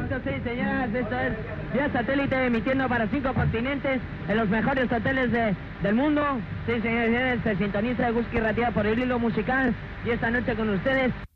Correcto, sí, señoras, esto es vía satélite emitiendo para 5 continentes en los mejores hoteles del mundo. Sí, señores, se sintoniza el Whisky Rateado por el hilo musical y esta noche con ustedes